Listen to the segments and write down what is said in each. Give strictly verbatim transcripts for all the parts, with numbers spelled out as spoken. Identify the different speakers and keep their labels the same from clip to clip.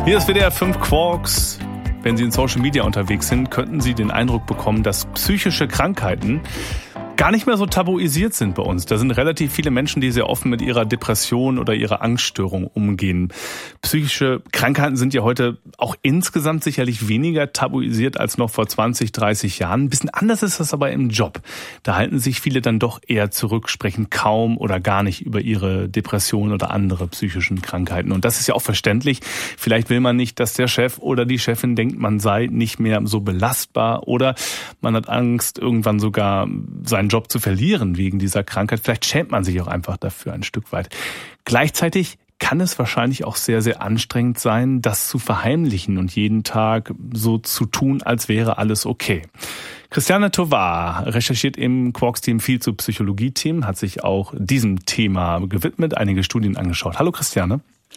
Speaker 1: Hier ist W D R fünf Quarks. Wenn Sie in Social Media unterwegs sind, könnten Sie den Eindruck bekommen, dass psychische Krankheiten gar nicht mehr so tabuisiert sind bei uns. Da sind relativ viele Menschen, die sehr offen mit ihrer Depression oder ihrer Angststörung umgehen. Psychische Krankheiten sind ja heute auch insgesamt sicherlich weniger tabuisiert als noch vor zwanzig, dreißig Jahren. Ein bisschen anders ist das aber im Job. Da halten sich viele dann doch eher zurück, sprechen kaum oder gar nicht über ihre Depression oder andere psychischen Krankheiten. Und das ist ja auch verständlich. Vielleicht will man nicht, dass der Chef oder die Chefin denkt, man sei nicht mehr so belastbar, oder man hat Angst, irgendwann sogar seinen Job zu verlieren wegen dieser Krankheit. Vielleicht schämt man sich auch einfach dafür ein Stück weit. Gleichzeitig kann es wahrscheinlich auch sehr, sehr anstrengend sein, das zu verheimlichen und jeden Tag so zu tun, als wäre alles okay. Christiane Tovar recherchiert im Quarks-Team viel zu Psychologie-Themen, hat sich auch diesem Thema gewidmet, einige Studien angeschaut. Hallo Christiane.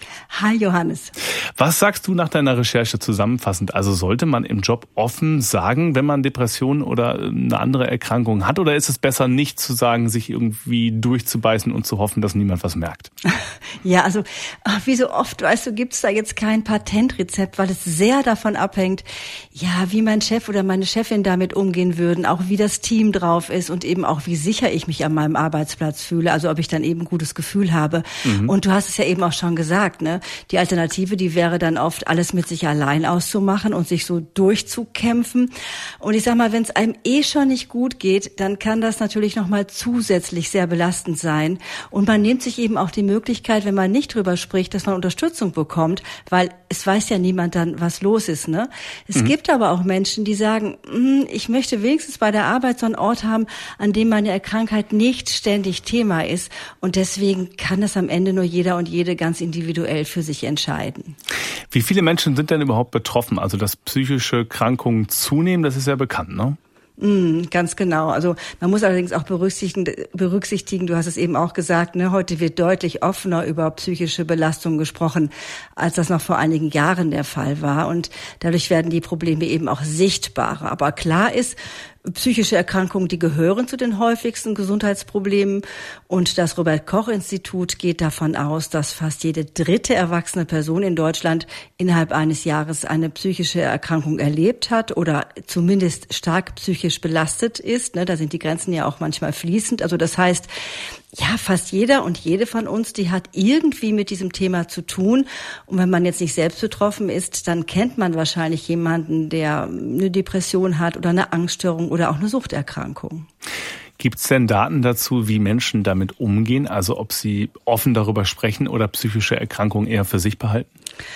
Speaker 2: Hi Johannes.
Speaker 1: Was sagst du nach deiner Recherche zusammenfassend? Also sollte man im Job offen sagen, wenn man Depressionen oder eine andere Erkrankung hat? Oder ist es besser, nicht zu sagen, sich irgendwie durchzubeißen und zu hoffen, dass niemand was merkt?
Speaker 2: Ja, also wie so oft, weißt du, gibt's da jetzt kein Patentrezept, weil es sehr davon abhängt, ja, wie mein Chef oder meine Chefin damit umgehen würden, auch wie das Team drauf ist und eben auch, wie sicher ich mich an meinem Arbeitsplatz fühle, also ob ich dann eben ein gutes Gefühl habe. Mhm. Und du hast es ja eben auch schon gesagt, ne? Die Alternative, die wäre dann oft, alles mit sich allein auszumachen und sich so durchzukämpfen. Und ich sag mal, wenn es einem eh schon nicht gut geht, dann kann das natürlich nochmal zusätzlich sehr belastend sein. Und man nimmt sich eben auch die Möglichkeit, wenn man nicht drüber spricht, dass man Unterstützung bekommt, weil es weiß ja niemand dann, was los ist, ne? Es mhm. gibt aber auch Menschen, die sagen, ich möchte wenigstens bei der Arbeit so einen Ort haben, an dem meine Krankheit nicht ständig Thema ist. Und deswegen kann das am Ende nur jeder und jede ganz individuell für sich entscheiden.
Speaker 1: Wie viele Menschen sind denn überhaupt betroffen? Also, dass psychische Krankungen zunehmen, das ist ja bekannt, ne?
Speaker 2: Mm, ganz genau. Also man muss allerdings auch berücksichtigen, berücksichtigen, du hast es eben auch gesagt, ne, heute wird deutlich offener über psychische Belastung gesprochen, als das noch vor einigen Jahren der Fall war. Und dadurch werden die Probleme eben auch sichtbarer. Aber klar ist, psychische Erkrankungen, die gehören zu den häufigsten Gesundheitsproblemen. Und das Robert-Koch-Institut geht davon aus, dass fast jede dritte erwachsene Person in Deutschland innerhalb eines Jahres eine psychische Erkrankung erlebt hat oder zumindest stark psychisch belastet ist. Da sind die Grenzen ja auch manchmal fließend. Also das heißt, ja, fast jeder und jede von uns, die hat irgendwie mit diesem Thema zu tun. Und wenn man jetzt nicht selbst betroffen ist, dann kennt man wahrscheinlich jemanden, der eine Depression hat oder eine Angststörung oder auch eine Suchterkrankung.
Speaker 1: Gibt es denn Daten dazu, wie Menschen damit umgehen? Also ob sie offen darüber sprechen oder psychische Erkrankungen eher für sich behalten?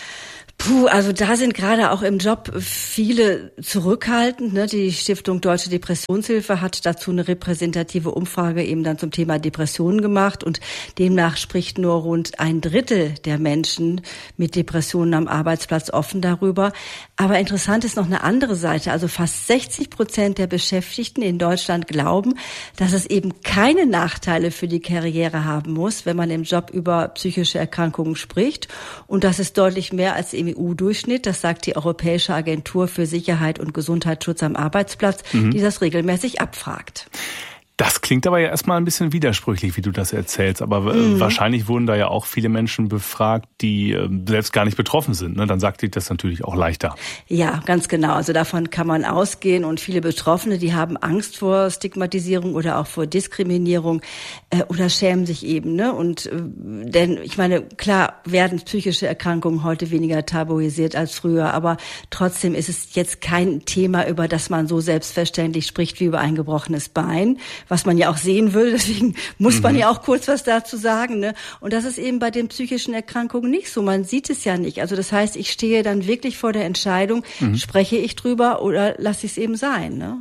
Speaker 2: Puh, also da sind gerade auch im Job viele zurückhaltend. Ne? Die Stiftung Deutsche Depressionshilfe hat dazu eine repräsentative Umfrage eben dann zum Thema Depressionen gemacht und demnach spricht nur rund ein Drittel der Menschen mit Depressionen am Arbeitsplatz offen darüber. Aber interessant ist noch eine andere Seite. Also fast sechzig Prozent der Beschäftigten in Deutschland glauben, dass es eben keine Nachteile für die Karriere haben muss, wenn man im Job über psychische Erkrankungen spricht. Und das ist deutlich mehr als im E U-Durchschnitt, das sagt die Europäische Agentur für Sicherheit und Gesundheitsschutz am Arbeitsplatz, mhm. die das regelmäßig abfragt.
Speaker 1: Das klingt aber ja erstmal ein bisschen widersprüchlich, wie du das erzählst. Aber mhm. wahrscheinlich wurden da ja auch viele Menschen befragt, die selbst gar nicht betroffen sind. Ne? Dann sagt sich das natürlich auch leichter.
Speaker 2: Ja, ganz genau. Also davon kann man ausgehen. Und viele Betroffene, die haben Angst vor Stigmatisierung oder auch vor Diskriminierung äh, oder schämen sich eben. Ne? Und äh, denn ich meine, klar werden psychische Erkrankungen heute weniger tabuisiert als früher. Aber trotzdem ist es jetzt kein Thema, über das man so selbstverständlich spricht wie über ein gebrochenes Bein, was man ja auch sehen will. Deswegen muss man mhm. ja auch kurz was dazu sagen. Ne? Und das ist eben bei den psychischen Erkrankungen nicht so. Man sieht es ja nicht. Also das heißt, ich stehe dann wirklich vor der Entscheidung, mhm. spreche ich drüber oder lasse ich es eben sein. Ne?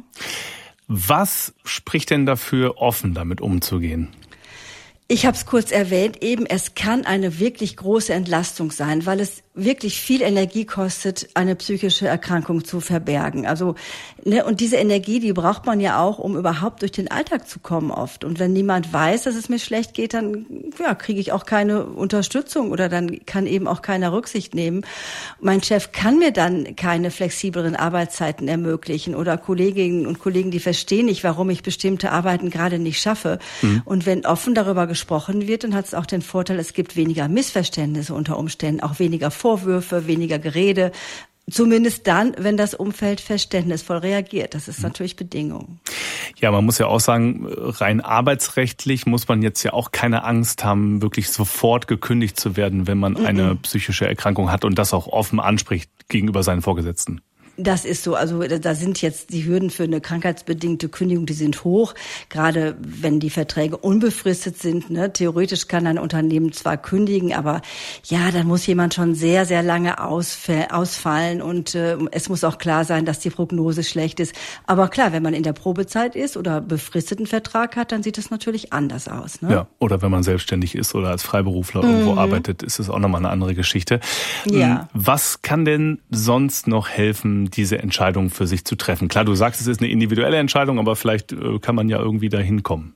Speaker 1: Was spricht denn dafür, offen damit umzugehen?
Speaker 2: Ich habe es kurz erwähnt, eben es kann eine wirklich große Entlastung sein, weil es wirklich viel Energie kostet, eine psychische Erkrankung zu verbergen. Also ne, und diese Energie, die braucht man ja auch, um überhaupt durch den Alltag zu kommen oft. Und wenn niemand weiß, dass es mir schlecht geht, dann ja, kriege ich auch keine Unterstützung oder dann kann eben auch keiner Rücksicht nehmen. Mein Chef kann mir dann keine flexibleren Arbeitszeiten ermöglichen oder Kolleginnen und Kollegen, die verstehen nicht, warum ich bestimmte Arbeiten gerade nicht schaffe. Mhm. Und wenn offen darüber gesprochen wird, dann hat es auch den Vorteil, es gibt weniger Missverständnisse unter Umständen, auch weniger Vorurteile. Vorwürfe, weniger Gerede. Zumindest dann, wenn das Umfeld verständnisvoll reagiert. Das ist natürlich Bedingung.
Speaker 1: Ja, man muss ja auch sagen, rein arbeitsrechtlich muss man jetzt ja auch keine Angst haben, wirklich sofort gekündigt zu werden, wenn man eine mhm. psychische Erkrankung hat und das auch offen anspricht gegenüber seinen Vorgesetzten.
Speaker 2: Das ist so. Also da sind jetzt die Hürden für eine krankheitsbedingte Kündigung, die sind hoch. Gerade wenn die Verträge unbefristet sind. Ne? Theoretisch kann ein Unternehmen zwar kündigen, aber ja, dann muss jemand schon sehr, sehr lange ausf- ausfallen. Und äh, es muss auch klar sein, dass die Prognose schlecht ist. Aber klar, wenn man in der Probezeit ist oder befristeten Vertrag hat, dann sieht es natürlich anders aus. Ne?
Speaker 1: Ja, oder wenn man selbstständig ist oder als Freiberufler mhm. irgendwo arbeitet, ist es auch nochmal eine andere Geschichte.
Speaker 2: Ja.
Speaker 1: Was kann denn sonst noch helfen, diese Entscheidung für sich zu treffen? Klar, du sagst, es ist eine individuelle Entscheidung, aber vielleicht kann man ja irgendwie dahin kommen.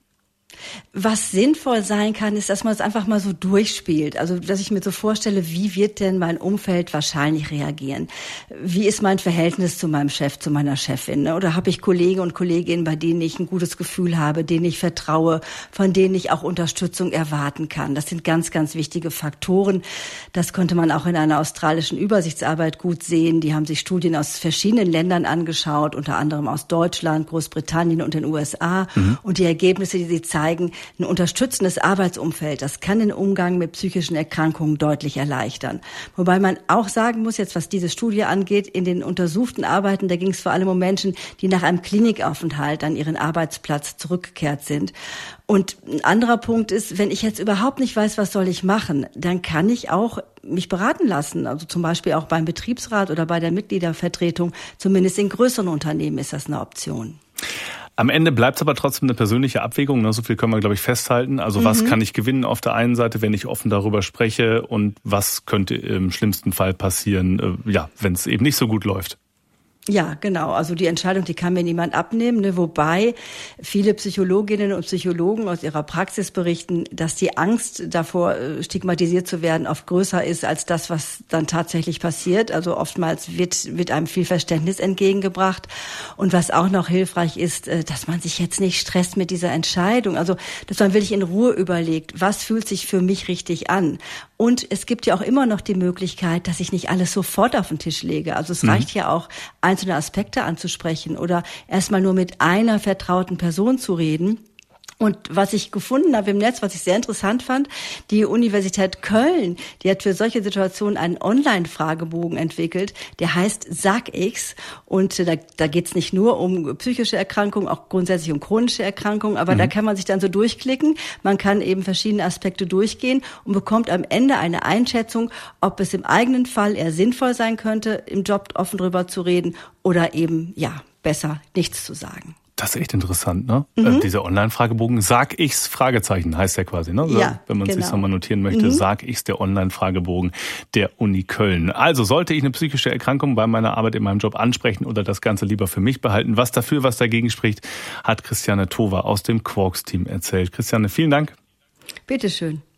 Speaker 2: Was sinnvoll sein kann, ist, dass man es einfach mal so durchspielt. Also, dass ich mir so vorstelle, wie wird denn mein Umfeld wahrscheinlich reagieren? Wie ist mein Verhältnis zu meinem Chef, zu meiner Chefin? Oder habe ich Kollegen und Kolleginnen, bei denen ich ein gutes Gefühl habe, denen ich vertraue, von denen ich auch Unterstützung erwarten kann? Das sind ganz, ganz wichtige Faktoren. Das konnte man auch in einer australischen Übersichtsarbeit gut sehen. Die haben sich Studien aus verschiedenen Ländern angeschaut, unter anderem aus Deutschland, Großbritannien und den U S A. Mhm. Und die Ergebnisse, die sie zeigen, ein unterstützendes Arbeitsumfeld, das kann den Umgang mit psychischen Erkrankungen deutlich erleichtern. Wobei man auch sagen muss, jetzt was diese Studie angeht, in den untersuchten Arbeiten, da ging es vor allem um Menschen, die nach einem Klinikaufenthalt an ihren Arbeitsplatz zurückgekehrt sind. Und ein anderer Punkt ist, wenn ich jetzt überhaupt nicht weiß, was soll ich machen, dann kann ich auch mich beraten lassen. Also zum Beispiel auch beim Betriebsrat oder bei der Mitgliedervertretung. Zumindest in größeren Unternehmen ist das eine Option.
Speaker 1: Am Ende bleibt es aber trotzdem eine persönliche Abwägung. Ne? So viel können wir, glaube ich, festhalten. Also mhm. was kann ich gewinnen auf der einen Seite, wenn ich offen darüber spreche, und was könnte im schlimmsten Fall passieren, äh, ja, wenn es eben nicht so gut läuft?
Speaker 2: Ja, genau. Also die Entscheidung, die kann mir niemand abnehmen, ne? Wobei viele Psychologinnen und Psychologen aus ihrer Praxis berichten, dass die Angst davor, stigmatisiert zu werden, oft größer ist als das, was dann tatsächlich passiert. Also oftmals wird, wird einem viel Verständnis entgegengebracht. Und was auch noch hilfreich ist, dass man sich jetzt nicht stresst mit dieser Entscheidung. Also, dass man wirklich in Ruhe überlegt, was fühlt sich für mich richtig an. Und es gibt ja auch immer noch die Möglichkeit, dass ich nicht alles sofort auf den Tisch lege. Also es mhm. reicht ja auch, einzelne Aspekte anzusprechen oder erstmal nur mit einer vertrauten Person zu reden. Und was ich gefunden habe im Netz, was ich sehr interessant fand, die Universität Köln, die hat für solche Situationen einen Online-Fragebogen entwickelt, der heißt Sag ich's. Und da, da geht's nicht nur um psychische Erkrankungen, auch grundsätzlich um chronische Erkrankungen, aber mhm. da kann man sich dann so durchklicken. Man kann eben verschiedene Aspekte durchgehen und bekommt am Ende eine Einschätzung, ob es im eigenen Fall eher sinnvoll sein könnte, im Job offen drüber zu reden oder eben, ja, besser nichts zu sagen.
Speaker 1: Das ist echt interessant, ne?
Speaker 2: Mhm.
Speaker 1: Äh, dieser Online-Fragebogen, sag ich's, Fragezeichen, heißt der quasi, ne?
Speaker 2: Ja,
Speaker 1: wenn man es
Speaker 2: genau.
Speaker 1: sich nochmal notieren möchte,
Speaker 2: Mhm.
Speaker 1: sag ich's, der Online-Fragebogen der Uni Köln. Also sollte ich eine psychische Erkrankung bei meiner Arbeit in meinem Job ansprechen oder das Ganze lieber für mich behalten? Was dafür, was dagegen spricht, hat Christiane Towa aus dem Quarks-Team erzählt. Christiane, vielen Dank.
Speaker 2: Bitteschön.